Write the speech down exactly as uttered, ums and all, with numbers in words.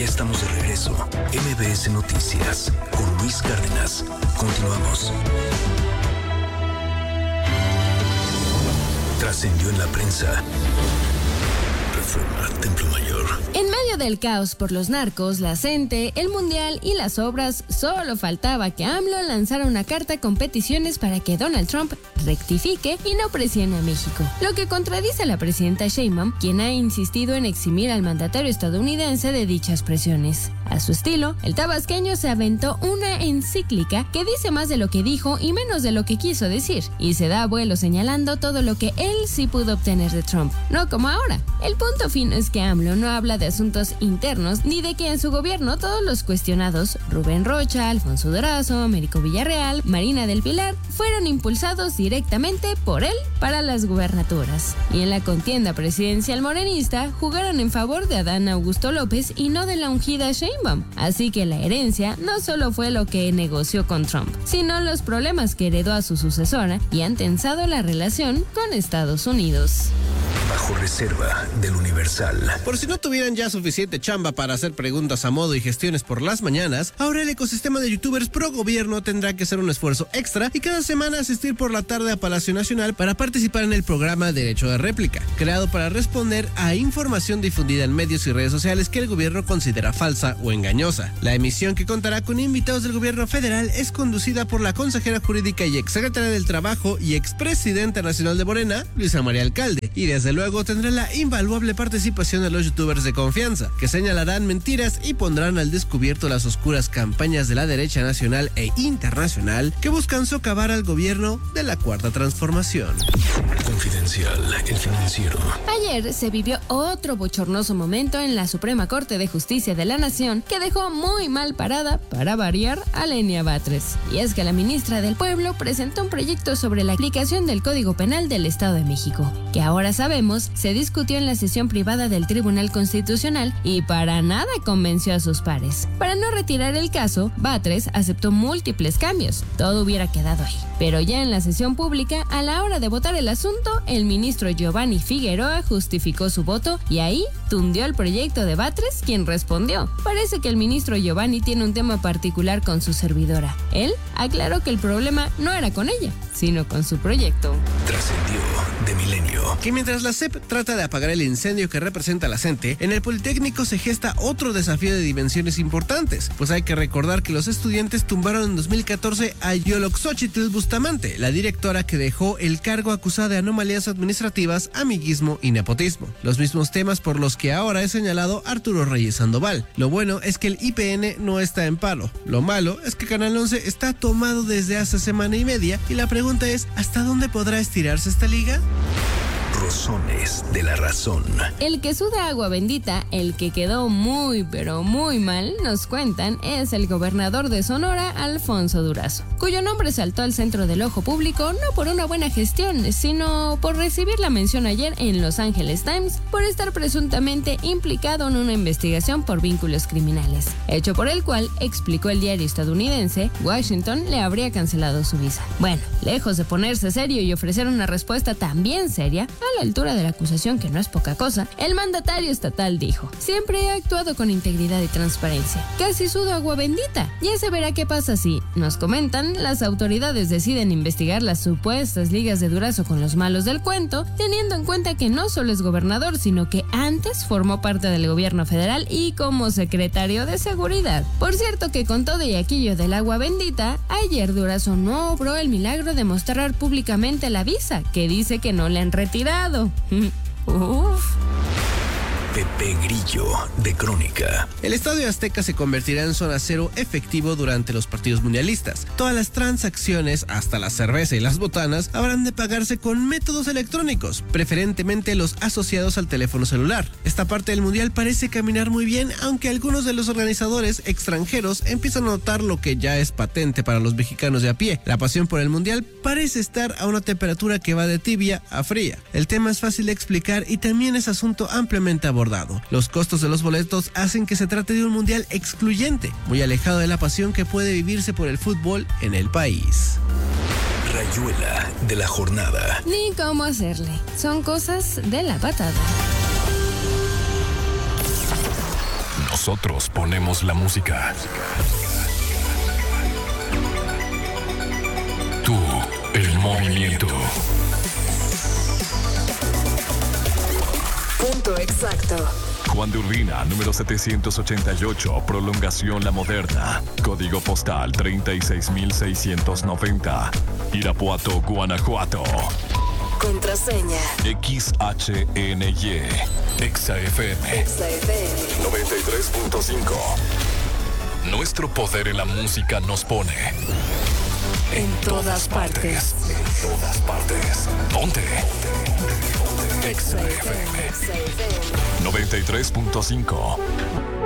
Ya estamos de regreso. M B S Noticias con Luis Cárdenas. Continuamos. Trascendió en la prensa. Reforma, Templo Mayor. En medio del caos por los narcos, la CENTE, el Mundial y las obras, solo faltaba que AMLO lanzara una carta con peticiones para que Donald Trump rectifique y no presione a México, lo que contradice a la presidenta Sheinbaum, quien ha insistido en eximir al mandatario estadounidense de dichas presiones. A su estilo, el tabasqueño se aventó una encíclica que dice más de lo que dijo y menos de lo que quiso decir, y se da vuelo señalando todo lo que él sí pudo obtener de Trump, no como ahora. El punto fino es que AMLO no habla de asuntos internos ni de que en su gobierno todos los cuestionados, Rubén Rocha, Alfonso Durazo, Américo Villarreal, Marina del Pilar, fueron impulsados directamente por él para las gubernaturas. Y en la contienda presidencial morenista jugaron en favor de Adán Augusto López y no de la ungida Sheinbaum. Así que la herencia no solo fue lo que negoció con Trump, sino los problemas que heredó a su sucesora y han tensado la relación con Estados Unidos. Bajo reserva del Universal. Por si no tuvieran ya suficiente chamba para hacer preguntas a modo y gestiones por las mañanas, ahora el ecosistema de youtubers pro gobierno tendrá que hacer un esfuerzo extra y cada semana asistir por la tarde a Palacio Nacional para participar en el programa Derecho de Réplica, creado para responder a información difundida en medios y redes sociales que el gobierno considera falsa o engañosa. La emisión, que contará con invitados del gobierno federal, es conducida por la consejera jurídica y exsecretaria del Trabajo y expresidenta nacional de Morena, Luisa María Alcalde, y desde luego tendrá la invaluable participación de los youtubers de confianza, que señalarán mentiras y pondrán al descubierto las oscuras campañas de la derecha nacional e internacional que buscan socavar al gobierno de la Cuarta Transformación. Confidencial, el financiero. Ayer se vivió otro bochornoso momento en la Suprema Corte de Justicia de la Nación que dejó muy mal parada, para variar, a Lenia Batres. Y es que la ministra del Pueblo presentó un proyecto sobre la aplicación del Código Penal del Estado de México, que ahora sabemos se discutió en la sesión privada del Tribunal Constitucional y para nada convenció a sus pares. Para no retirar el caso, Batres aceptó múltiples cambios. Todo hubiera quedado ahí. Pero ya en la sesión pública, a la hora de votar el asunto, el ministro Giovanni Figueroa justificó su voto y ahí tundió el proyecto de Batres, quien respondió. Parece que el ministro Giovanni tiene un tema particular con su servidora. Él aclaró que el problema no era con ella, sino con su proyecto. Trascendió de Milenio. Que mientras la S E P trata de apagar el incendio que representa la CENTE, en el Politécnico se gesta otro desafío de dimensiones importantes, pues hay que recordar que los estudiantes tumbaron en dos mil catorce a Yoloxóchitl Bustamante, la directora que dejó el cargo acusada de anomalías administrativas, amiguismo y nepotismo. Los mismos temas por los que ahora es señalado Arturo Reyes Sandoval. Lo bueno es que el I P N no está en paro. Lo malo es que Canal once está tomado desde hace semana y media y la pregunta es, ¿hasta dónde podrá estirarse esta liga? Rozones de la razón. El que suda agua bendita, el que quedó muy pero muy mal, nos cuentan, es el gobernador de Sonora, Alfonso Durazo, cuyo nombre saltó al centro del ojo público no por una buena gestión, sino por recibir la mención ayer en Los Angeles Times por estar presuntamente implicado en una investigación por vínculos criminales, hecho por el cual, explicó el diario estadounidense, Washington le habría cancelado su visa. Bueno, lejos de ponerse serio y ofrecer una respuesta también seria, a la altura de la acusación, que no es poca cosa, el mandatario estatal dijo: siempre he actuado con integridad y transparencia. Casi sudo agua bendita. Ya se verá qué pasa si, nos comentan, las autoridades deciden investigar las supuestas ligas de Durazo con los malos del cuento, teniendo en cuenta que no solo es gobernador, sino que antes formó parte del gobierno federal y como secretario de seguridad. Por cierto que con todo y aquello del agua bendita, ayer Durazo no obró el milagro de mostrar públicamente la visa, que dice que no le han retirado. Uf. Pepe Grillo, de Crónica. El Estadio Azteca se convertirá en zona cero efectivo durante los partidos mundialistas. Todas las transacciones, hasta la cerveza y las botanas, habrán de pagarse con métodos electrónicos, preferentemente los asociados al teléfono celular. Esta parte del mundial parece caminar muy bien, aunque algunos de los organizadores extranjeros empiezan a notar lo que ya es patente para los mexicanos de a pie. La pasión por el mundial parece estar a una temperatura que va de tibia a fría. El tema es fácil de explicar y también es asunto ampliamente abordado. Los costos de los boletos hacen que se trate de un mundial excluyente, muy alejado de la pasión que puede vivirse por el fútbol en el país. Rayuela de la jornada. Ni cómo hacerle. Son cosas de la patada. Nos Nosotros ponemos la música. Tú, el movimiento. Punto exacto. Juan de Urbina, número setecientos ochenta y ocho, Prolongación La Moderna. Código postal treinta y seis mil seiscientos noventa. Irapuato, Guanajuato. Contraseña. X H N Y. Exa F M. Exa F M. noventa y tres punto cinco. Nuestro poder en la música nos pone En todas partes. En todas partes. Ponte. Exa F M. noventa y tres punto cinco.